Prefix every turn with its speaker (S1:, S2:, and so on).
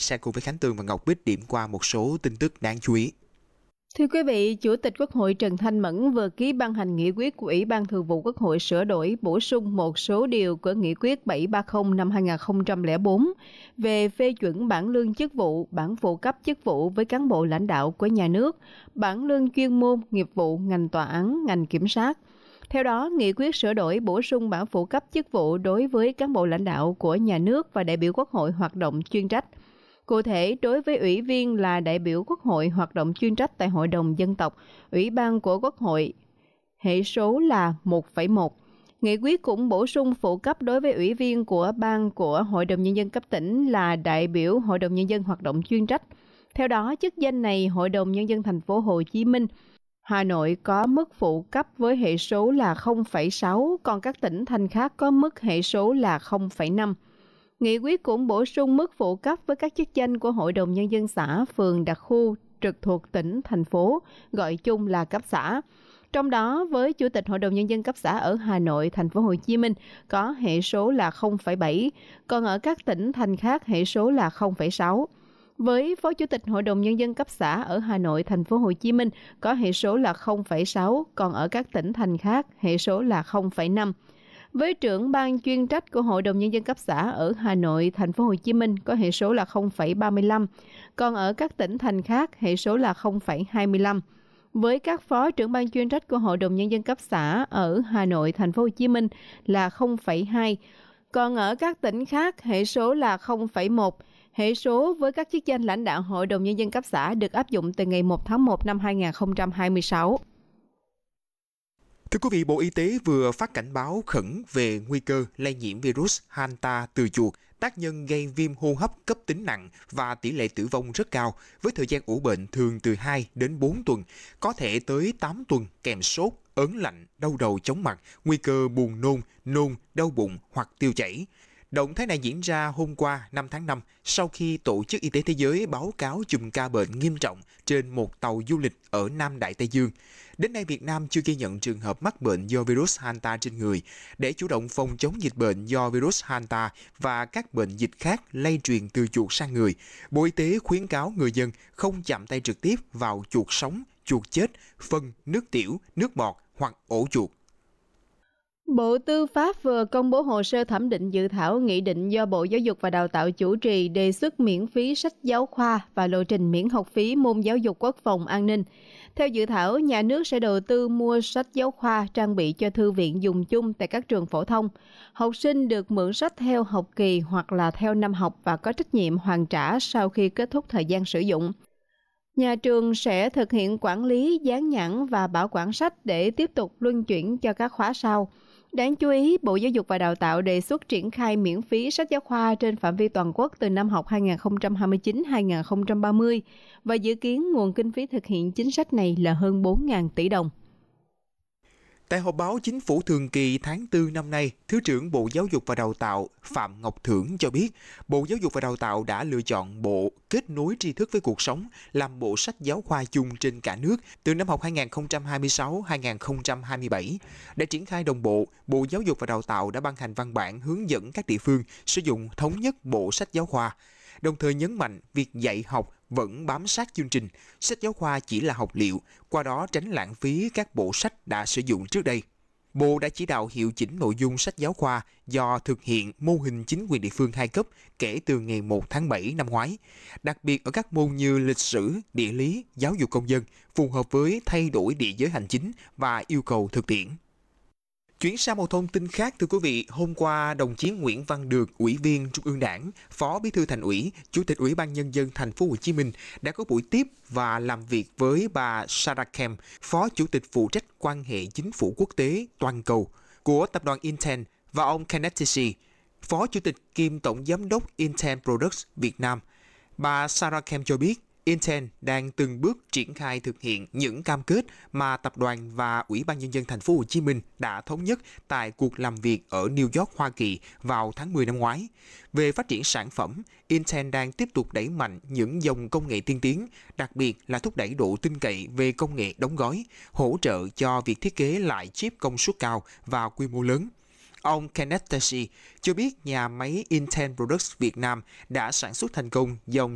S1: sẽ cùng với Khánh Tường và Ngọc Bích điểm qua một số tin tức đáng chú ý.
S2: Thưa quý vị, Chủ tịch Quốc hội Trần Thanh Mẫn vừa ký ban hành nghị quyết của Ủy ban Thường vụ Quốc hội sửa đổi, bổ sung một số điều của nghị quyết 730 năm 2004 về phê chuẩn bảng lương chức vụ, bảng phụ cấp chức vụ với cán bộ lãnh đạo của nhà nước, bảng lương chuyên môn, nghiệp vụ, ngành tòa án, ngành kiểm sát. Theo đó, nghị quyết sửa đổi bổ sung bảng phụ cấp chức vụ đối với cán bộ lãnh đạo của nhà nước và đại biểu Quốc hội hoạt động chuyên trách. Cụ thể, đối với ủy viên là đại biểu Quốc hội hoạt động chuyên trách tại Hội đồng Dân tộc, Ủy ban của Quốc hội, hệ số là 1,1. Nghị quyết cũng bổ sung phụ cấp đối với ủy viên của ban của Hội đồng Nhân dân cấp tỉnh là đại biểu Hội đồng Nhân dân hoạt động chuyên trách. Theo đó, chức danh này Hội đồng Nhân dân thành phố Hồ Chí Minh, Hà Nội có mức phụ cấp với hệ số là 0,6, còn các tỉnh thành khác có mức hệ số là 0,5. Nghị quyết cũng bổ sung mức phụ cấp với các chức danh của Hội đồng Nhân dân xã, phường, đặc khu trực thuộc tỉnh, thành phố, gọi chung là cấp xã. Trong đó, với Chủ tịch Hội đồng Nhân dân cấp xã ở Hà Nội, thành phố Hồ Chí Minh có hệ số là 0,7, còn ở các tỉnh thành khác hệ số là 0,6. Với Phó Chủ tịch Hội đồng Nhân dân cấp xã ở Hà Nội, thành phố Hồ Chí Minh có hệ số là 0,6, còn ở các tỉnh thành khác hệ số là 0,5. Với trưởng ban chuyên trách của Hội đồng Nhân dân cấp xã ở Hà Nội, thành phố Hồ Chí Minh có hệ số là 0,35, còn ở các tỉnh thành khác hệ số là 0,25. Với các phó trưởng ban chuyên trách của Hội đồng Nhân dân cấp xã ở Hà Nội, thành phố Hồ Chí Minh là 0,2, còn ở các tỉnh khác hệ số là 0,1. Hệ số với các chức danh lãnh đạo Hội đồng Nhân dân cấp xã được áp dụng từ ngày 1 tháng 1 năm 2026.
S1: Thưa quý vị, Bộ Y tế vừa phát cảnh báo khẩn về nguy cơ lây nhiễm virus Hanta từ chuột, tác nhân gây viêm hô hấp cấp tính nặng và tỷ lệ tử vong rất cao, với thời gian ủ bệnh thường từ 2 đến 4 tuần, có thể tới 8 tuần kèm sốt, ớn lạnh, đau đầu chóng mặt, nguy cơ buồn nôn, đau bụng hoặc tiêu chảy. Động thái này diễn ra hôm qua 5 tháng 5 sau khi Tổ chức Y tế Thế giới báo cáo chùm ca bệnh nghiêm trọng trên một tàu du lịch ở Nam Đại Tây Dương. Đến nay, Việt Nam chưa ghi nhận trường hợp mắc bệnh do virus Hanta trên người. Để chủ động phòng chống dịch bệnh do virus Hanta và các bệnh dịch khác lây truyền từ chuột sang người, Bộ Y tế khuyến cáo người dân không chạm tay trực tiếp vào chuột sống, chuột chết, phân, nước tiểu, nước bọt hoặc ổ chuột.
S2: Bộ Tư pháp vừa công bố hồ sơ thẩm định dự thảo nghị định do Bộ Giáo dục và Đào tạo chủ trì đề xuất miễn phí sách giáo khoa và lộ trình miễn học phí môn giáo dục quốc phòng an ninh. Theo dự thảo, nhà nước sẽ đầu tư mua sách giáo khoa trang bị cho thư viện dùng chung tại các trường phổ thông. Học sinh được mượn sách theo học kỳ hoặc là theo năm học và có trách nhiệm hoàn trả sau khi kết thúc thời gian sử dụng. Nhà trường sẽ thực hiện quản lý, dán nhãn và bảo quản sách để tiếp tục luân chuyển cho các khóa sau. Đáng chú ý, Bộ Giáo dục và Đào tạo đề xuất triển khai miễn phí sách giáo khoa trên phạm vi toàn quốc từ năm học 2029-2030 và dự kiến nguồn kinh phí thực hiện chính sách này là hơn 4.000 tỷ đồng.
S1: Tại họp báo Chính phủ thường kỳ tháng 4 năm nay, Thứ trưởng Bộ Giáo dục và Đào tạo Phạm Ngọc Thưởng cho biết, Bộ Giáo dục và Đào tạo đã lựa chọn bộ Kết nối tri thức với cuộc sống làm bộ sách giáo khoa chung trên cả nước từ năm học 2026-2027. Để triển khai đồng bộ, Bộ Giáo dục và Đào tạo đã ban hành văn bản hướng dẫn các địa phương sử dụng thống nhất bộ sách giáo khoa. Đồng thời nhấn mạnh việc dạy học vẫn bám sát chương trình, sách giáo khoa chỉ là học liệu, qua đó tránh lãng phí các bộ sách đã sử dụng trước đây. Bộ đã chỉ đạo hiệu chỉnh nội dung sách giáo khoa do thực hiện mô hình chính quyền địa phương 2 cấp kể từ ngày 1 tháng 7 năm ngoái, đặc biệt ở các môn như lịch sử, địa lý, giáo dục công dân, phù hợp với thay đổi địa giới hành chính và yêu cầu thực tiễn. Chuyển sang một thông tin khác, thưa quý vị, hôm qua đồng chí Nguyễn Văn Được, Ủy viên Trung ương Đảng, Phó Bí thư Thành ủy, Chủ tịch Ủy ban Nhân dân Thành phố Hồ Chí Minh đã có buổi tiếp và làm việc với bà Sarah Kemp, Phó Chủ tịch phụ trách quan hệ chính phủ quốc tế toàn cầu của tập đoàn Intel, và ông Kenneth Tissey, Phó Chủ tịch kiêm Tổng Giám đốc Intel Products Việt Nam. Bà Sarah Kemp cho biết, Intel đang từng bước triển khai thực hiện những cam kết mà tập đoàn và Ủy ban Nhân dân Thành phố Hồ Chí Minh đã thống nhất tại cuộc làm việc ở New York, Hoa Kỳ vào tháng 10 năm ngoái. Về phát triển sản phẩm, Intel đang tiếp tục đẩy mạnh những dòng công nghệ tiên tiến, đặc biệt là thúc đẩy độ tin cậy về công nghệ đóng gói, hỗ trợ cho việc thiết kế lại chip công suất cao và quy mô lớn. Ông Kenneth Tissey cho biết nhà máy Intel Products Việt Nam đã sản xuất thành công dòng